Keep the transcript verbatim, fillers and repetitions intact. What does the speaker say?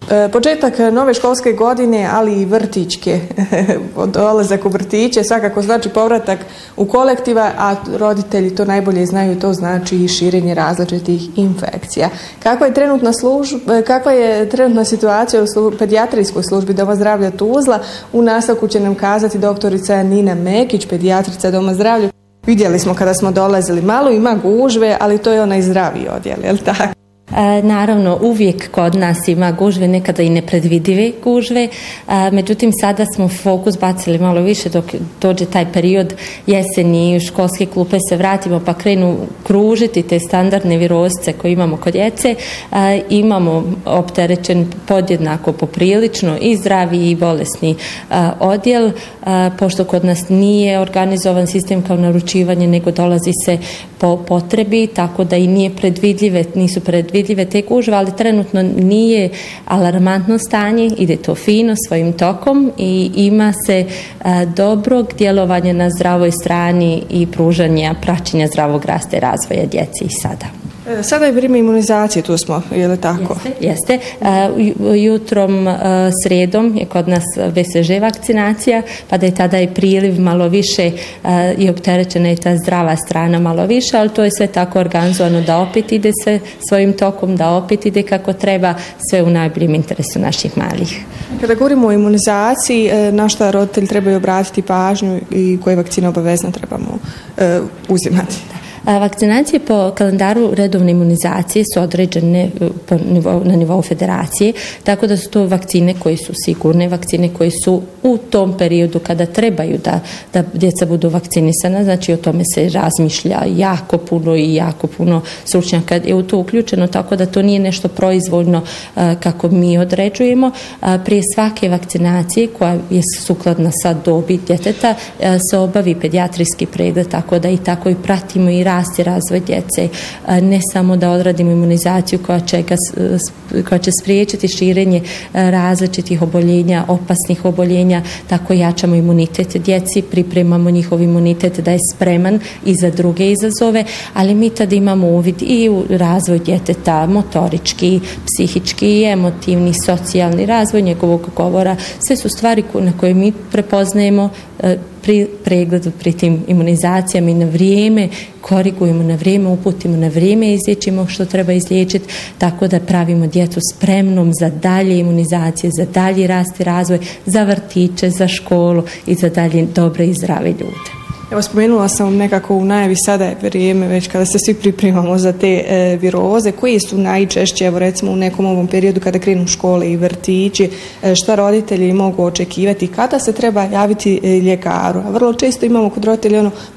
Početak nove školske godine, ali i vrtićke, dolazak u vrtiće, svakako znači povratak u kolektiva, a roditelji to najbolje znaju, to znači i širenje različitih infekcija. Kakva je trenutna služba, kakva je trenutna situacija u služ, pedijatrijskoj službi Doma zdravlja Tuzla? U nastavku će nam kazati doktorica Nina Mekić, pedijatrica Doma zdravlja. Vidjeli smo kada smo dolazili, malo ima gužve, ali to je onaj zdravi odjel, je li tako? E, naravno, uvijek kod nas ima gužve, nekada i nepredvidive gužve, e, međutim sada smo fokus bacili malo više dok dođe taj period jeseni, školske klupe se vratimo pa krenu kružiti te standardne virozice koje imamo kod djece. E, imamo opterećen podjednako poprilično i zdravi i bolesni e, odjel, e, pošto kod nas nije organizovan sistem kao naručivanje, nego dolazi se po potrebi, tako da i nije predvidljive, nisu predvidljive te gužve, ali trenutno nije alarmantno stanje, ide to fino svojim tokom i ima se a, dobrog djelovanja na zdravoj strani i pružanja, praćenja zdravog rasta i razvoja djece i sada. Sada je vrijeme imunizacije, tu smo, je li tako? Jeste, jeste. Jutrom, sredom je kod nas B C G vakcinacija, pa da je tada i priliv malo više i opterećena je ta zdrava strana malo više, ali to je sve tako organizovano da opet ide sve svojim tokom, da opet ide kako treba, sve u najboljem interesu naših malih. Kada govorimo o imunizaciji, na šta roditelji trebaju obratiti pažnju i koje vakcine obavezno trebamo uzimati? Vakcinacije po kalendaru redovne imunizacije su određene po nivou, na nivou federacije, tako da su to vakcine koje su sigurne, vakcine koje su u tom periodu kada trebaju da, da djeca budu vakcinisana, znači o tome se razmišlja jako puno i jako puno stručnjaka je u to uključeno, tako da to nije nešto proizvoljno kako mi određujemo. Prije svake vakcinacije koja je sukladna sa dobi djeteta se obavi pedijatrijski pregled, tako da i tako i pratimo i rast i razvoj djece, ne samo da odradimo imunizaciju koja će, koja će spriječiti širenje različitih oboljenja, opasnih oboljenja, tako jačamo imunitet djeci, pripremamo njihov imunitet da je spreman i za druge izazove, ali mi tada imamo uvid i u razvoj djeteta, motorički, psihički, emotivni, socijalni razvoj njegovog govora, sve su stvari na koje mi prepoznajemo pri pregledu, pri tim imunizacijama i na vrijeme korigujemo, na vrijeme uputimo, na vrijeme izliječimo što treba izliječiti, tako da pravimo djecu spremnom za dalje imunizacije, za dalji rast i razvoj, za vrtiće, za školu i za dalje dobre i zdrave ljude. Evo, spomenula sam nekako u najavi, sada je vrijeme već kada se svi pripremamo za te e, viroze, koji su najčešće, evo recimo u nekom ovom periodu kada krenu škole i vrtići, e, šta roditelji mogu očekivati, kada se treba javiti e, ljekaru. A vrlo često imamo kod roditelja ono,